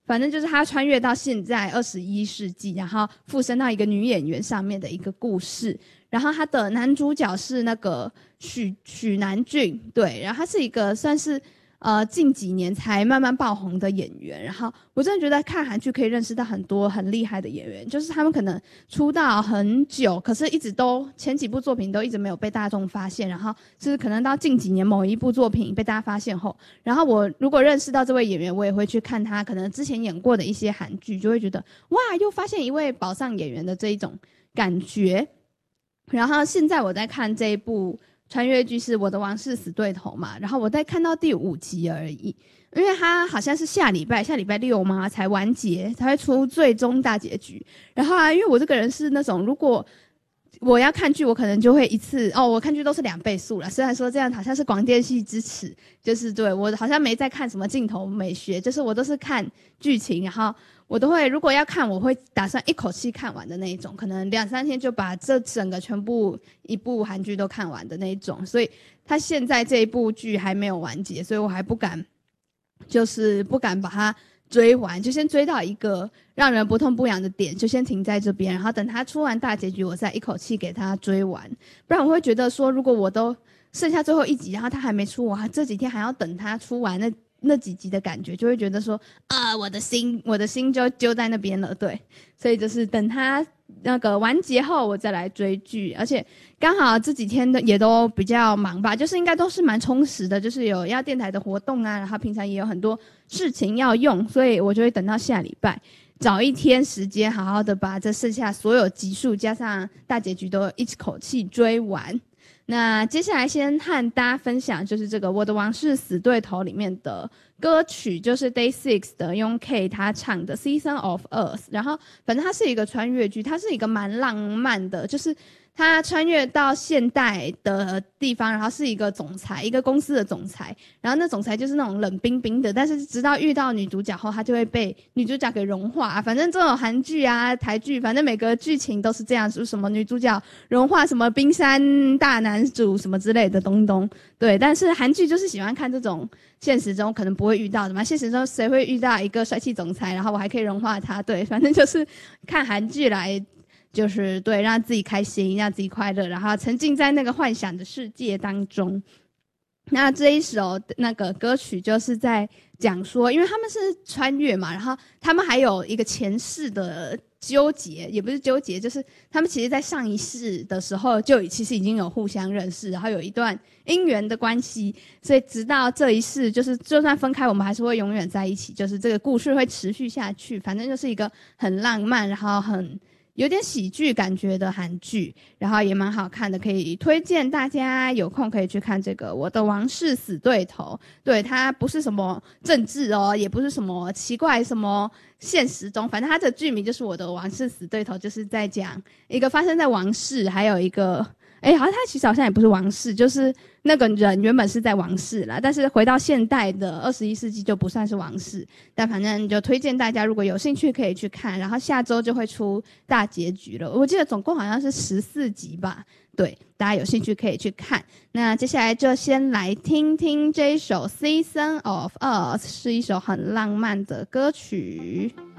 反正就是他穿越到现在21世纪，然后附身到一个女演员上面的一个故事。然后他的男主角是那个许南俊，对，然后他是一个算是近几年才慢慢爆红的演员。然后我真的觉得看韩剧可以认识到很多很厉害的演员，就是他们可能出道很久，可是一直都前几部作品都一直没有被大众发现，然后就是可能到近几年某一部作品被大家发现后，然后我如果认识到这位演员，我也会去看他可能之前演过的一些韩剧，就会觉得哇，又发现一位宝藏演员的这一种感觉。然后现在我在看这一部穿越剧是《我的王室死对头》嘛，然后我在看到第5集而已，因为它好像是下礼拜6嘛才完结，才会出最终大结局。然后因为我这个人是那种如果我要看剧，我可能就会一次我看剧都是2倍速了。虽然说这样好像是广电系之耻，就是对我好像没在看什么镜头美学，就是我都是看剧情，然后我都会如果要看，我会打算一口气看完的那一种，可能2-3天就把这整个全部一部韩剧都看完的那一种。所以他现在这一部剧还没有完结，所以我还不敢把它追完，就先追到一个让人不痛不痒的点，就先停在这边，然后等他出完大结局，我再一口气给他追完。不然我会觉得说，如果我都剩下最后1集，然后他还没出，我这几天还要等他出完那几集的感觉，就会觉得说我的心就揪在那边了。对，所以就是等他那个完结后我再来追剧。而且刚好这几天的也都比较忙吧，就是应该都是蛮充实的，就是有要电台的活动啊，然后平常也有很多事情要用，所以我就会等到下礼拜找一天时间好好的把这剩下所有集数加上大结局都一口气追完。那接下来先和大家分享就是这个《我的王室死对头》里面的歌曲，就是 Day6 的用 K 他唱的 Season of Us。 然后反正它是一个穿越剧，它是一个蛮浪漫的，就是他穿越到现代的地方，然后是一个总裁，一个公司的总裁，然后那总裁就是那种冷冰冰的，但是直到遇到女主角后，他就会被女主角给融化。反正这种韩剧啊台剧，反正每个剧情都是这样，就是什么女主角融化什么冰山大男主什么之类的东东。对，但是韩剧就是喜欢看这种现实中可能不会遇到的嘛，现实中谁会遇到一个帅气总裁，然后我还可以融化他？对，反正就是看韩剧来就是对让自己开心，让自己快乐，然后沉浸在那个幻想的世界当中。那这一首那个歌曲就是在讲说，因为他们是穿越嘛，然后他们还有一个前世的纠结，也不是纠结，就是他们其实在上一世的时候就其实已经有互相认识，然后有一段姻缘的关系，所以直到这一世就是就算分开我们还是会永远在一起，就是这个故事会持续下去。反正就是一个很浪漫，然后很有点喜剧感觉的韩剧，然后也蛮好看的，可以推荐大家有空可以去看这个《我的王室死对头》。对，它不是什么政治也不是什么奇怪什么现实中，反正它的剧名就是《我的王室死对头》，就是在讲一个发生在王室，还有一个好像他其实好像也不是王室，就是那个人原本是在王室啦，但是回到现代的21世纪就不算是王室。但反正就推荐大家如果有兴趣可以去看，然后下周就会出大结局了，我记得总共好像是14集吧。对，大家有兴趣可以去看。那接下来就先来听听这一首 Season of Us， 是一首很浪漫的歌曲。